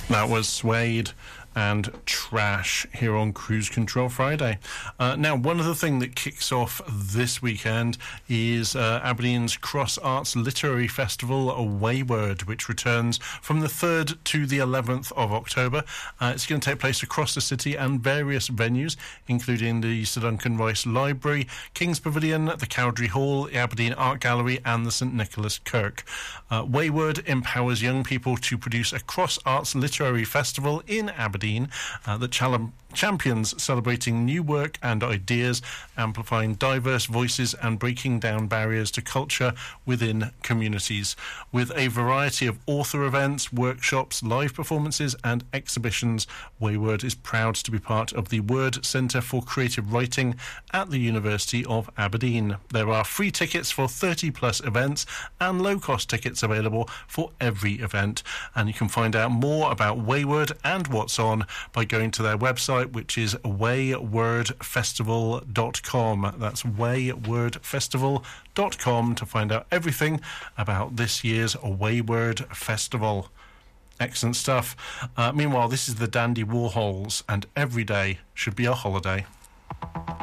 That was Suede and Trash here on Cruise Control Friday. Now, one other thing that kicks off this weekend is Aberdeen's Cross Arts Literary Festival, Wayword, which returns from the 3rd to the 11th of October. It's going to take place across the city and various venues, including the Sir Duncan Rice Library, King's Pavilion, the Cowdray Hall, the Aberdeen Art Gallery and the St Nicholas Kirk. Wayword empowers young people to produce a cross arts literary festival in Aberdeen that champions celebrating new work and ideas, amplifying diverse voices and breaking down barriers to culture within communities. With a variety of author events, workshops, live performances and exhibitions, Wayword is proud to be part of the Word Centre for Creative Writing at the University of Aberdeen. There are free tickets for 30 plus events and low-cost tickets available for every event, and you can find out more about Wayword and what's on by going to their website, which is waywordfestival.com. That's waywordfestival.com to find out everything about this year's Wayword Festival. Excellent stuff. Meanwhile, this is the Dandy Warhols, and every day should be a holiday.